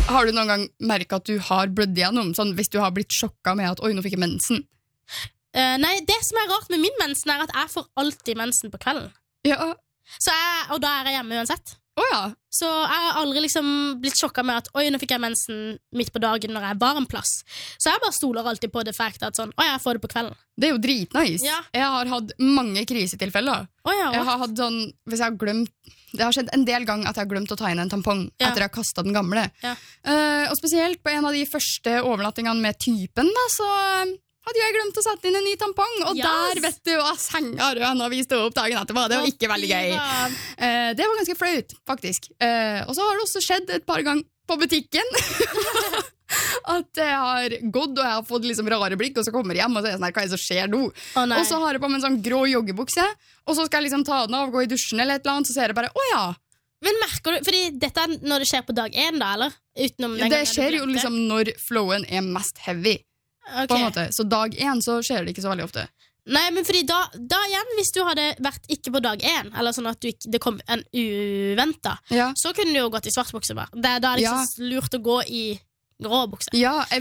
Har du noen gang merket at du har blødd igjennom? Sånn, hvis du har blitt sjokket med at, oi, nå fikk jeg mensen. Nei, det som rart med min mensen at jeg får alltid mensen på kvelden. Ja. Og da jeg hjemme uansett. Ja. Så jeg har aldri liksom blitt sjokket med at, oi, nå fikk jeg mensen midt på dagen når jeg var en plass. Så jeg bare stoler alltid på det faktet at sånn, oi, jeg får det på kvelden. Det jo dritnice. Ja. Jeg har hatt mange krisetilfeller. Jeg har hatt sånn, hvis jeg har glemt, det har skjedd en del ganger at jeg har glemt å ta inn en tampong etter jeg har kastet den gamle. Og spesielt på en av de første overnattingene med typen da, så hadde jeg glemt å sette inn en ny tampong, og der vet du hva senga rød når vi stod opp dagen etterpå. Det var ikke veldig gøy. Det var ganske flaut, faktisk. Og så har det også skjedd et par ganger på butikken at jeg har gått, og jeg har fått liksom rare blikk, og så kommer jeg hjem, og så er jeg sånn her, hva er det som skjer nå? Og så har jeg på meg en sånn grå joggebukse, og så skal jeg liksom ta den av, gå i dusjen eller et eller annet, så ser jeg bare, åja. Men merker du, fordi dette når det skjer på dag 1 da, eller? Utenom den det skjer jo liksom når flowen er mest heavy. På en måte. Så dag 1 så skjer det ikke så veldig ofte. Nei, men fordi da igjen, hvis du hadde vært ikke på dag 1, eller sånn at det kom en uventet, så kunne du jo gått i svart bukse bare. Da er det ikke så lurt å gå i grå bukse.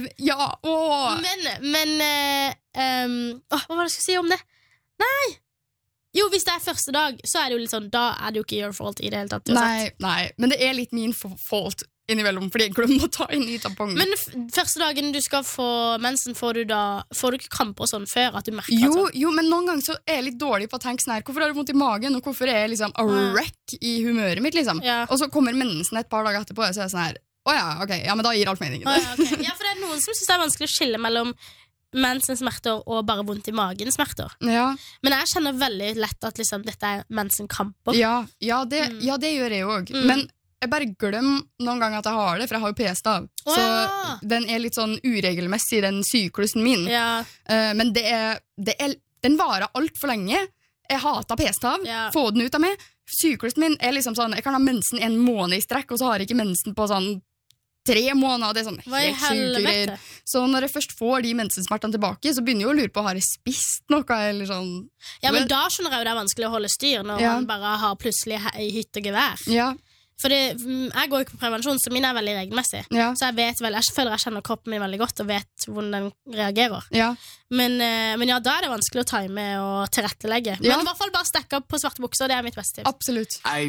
Men hva var det jeg skulle si om det? Nei! Jo, hvis det er første dag, så er det jo litt sånn, da er det jo ikke your fault i det hele tatt. Nei, men det er litt min fault innimellom, fordi jeg glemmer å ta inn i tampongen. Men første dagen du skal få mensen, får du ikke kramper og sånn før at du merker Jo, men noen ganger så er jeg litt dårlig på å tenke sånn her, hvorfor har du vondt i magen, og hvorfor er jeg liksom a wreck i humøret mitt, liksom. Og så kommer mensen et par dager etterpå, og så er jeg sånn her, men da gir alt meningen. Ja, for det er noen som synes det er vanskelig å skille mellom mensensmerter og bare vondt i magen-smerter. Men jeg kjenner veldig lett at liksom, dette er mensenkramper. Det gjør jeg også. Men jeg bare glemmer noen ganger at jeg har det, for jeg har jo p-stav. Så den er litt sånn uregelmessig, den syklusen min. Men den varer alt for lenge. Jeg hater p-stav. Få den ut av meg. Syklusen min er liksom sånn, jeg kan ha mensen en måned i strekk, og så har jeg ikke mensen på sånn 3 måneder, det er sånn helt syke greier. Så når jeg først får de mensensmertene tilbake, så begynner jeg å lure på, har jeg spist noe, eller sånn? Ja, men da skjønner jeg jo det er vanskelig å holde styr, når man bare har plutselig i hytt og gevær. For jeg går jo ikke på prevensjon, så min er veldig regelmessig. Så jeg føler jeg kjenner kroppen min veldig godt, og vet hvordan den reagerer. Men da er det vanskelig å time og tilrettelegge. Men i hvert fall bare stekke opp på svarte bukser, det er mitt beste tips. Absolutt.